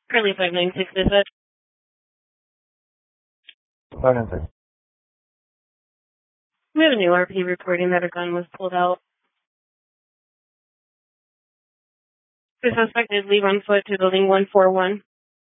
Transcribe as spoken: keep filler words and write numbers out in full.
Currently five nine six dispatch. five nine six. We have a new R P reporting that a gun was pulled out. The suspect did leave on foot to building one four one.